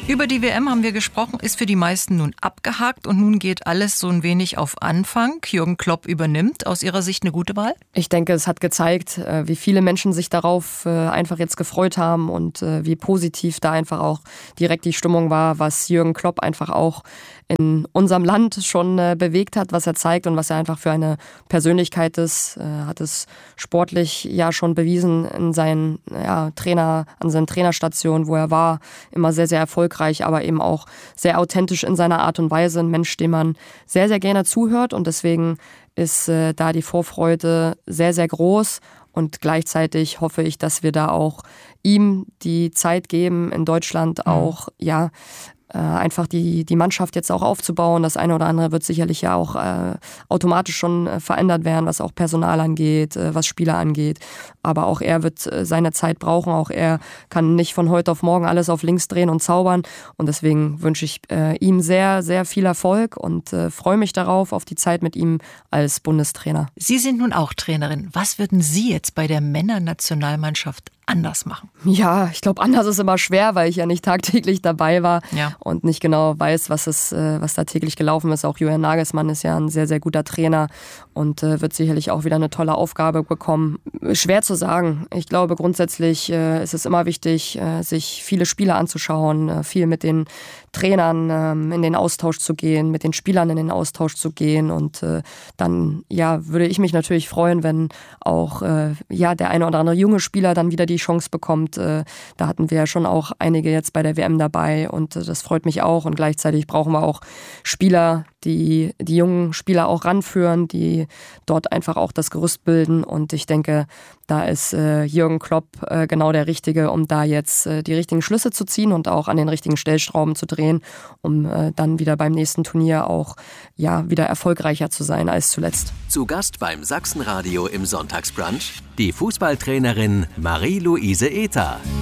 Über die WM haben wir gesprochen, ist für die meisten nun abgehakt und nun geht alles so ein wenig auf Anfang. Jürgen Klopp übernimmt. Aus Ihrer Sicht eine gute Wahl? Ich denke, es hat gezeigt, wie viele Menschen sich darauf einfach jetzt gefreut haben und wie positiv da einfach auch direkt die Stimmung war, was Jürgen Klopp einfach auch in unserem Land schon bewegt hat, was er zeigt und was er einfach für eine Persönlichkeit ist. Hat es sportlich ja schon bewiesen in seinen an seinen Trainerstationen, wo er war, immer sehr, sehr erfolgreich, aber eben auch sehr authentisch in seiner Art und Weise. Ein Mensch, dem man sehr, sehr gerne zuhört und deswegen ist da die Vorfreude sehr, sehr groß. Und gleichzeitig hoffe ich, dass wir da auch ihm die Zeit geben, in Deutschland auch, einfach die Mannschaft jetzt auch aufzubauen. Das eine oder andere wird sicherlich ja auch automatisch schon verändert werden, was auch Personal angeht, was Spieler angeht. Aber auch er wird seine Zeit brauchen. Auch er kann nicht von heute auf morgen alles auf links drehen und zaubern. Und deswegen wünsche ich ihm sehr, sehr viel Erfolg und freue mich darauf, auf die Zeit mit ihm als Bundestrainer. Sie sind nun auch Trainerin. Was würden Sie jetzt bei der Männernationalmannschaft anders machen? Ja, ich glaube, anders ist immer schwer, weil ich ja nicht tagtäglich dabei war und nicht genau weiß, was da täglich gelaufen ist. Auch Julian Nagelsmann ist ja ein sehr, sehr guter Trainer und wird sicherlich auch wieder eine tolle Aufgabe bekommen. Schwer zu sagen. Ich glaube, grundsätzlich ist es immer wichtig, sich viele Spiele anzuschauen, viel mit den Trainern in den Austausch zu gehen, mit den Spielern in den Austausch zu gehen und dann würde ich mich natürlich freuen, wenn auch der eine oder andere junge Spieler dann wieder die Chance bekommt. Da hatten wir ja schon auch einige jetzt bei der WM dabei und das freut mich auch und gleichzeitig brauchen wir auch Spieler, die jungen Spieler auch ranführen, die dort einfach auch das Gerüst bilden und ich denke, da ist Jürgen Klopp genau der Richtige, um da jetzt die richtigen Schlüsse zu ziehen und auch an den richtigen Stellschrauben zu drehen, um dann wieder beim nächsten Turnier auch wieder erfolgreicher zu sein als zuletzt. Zu Gast beim Sachsenradio im Sonntagsbrunch die Fußballtrainerin Marie-Louise Ether.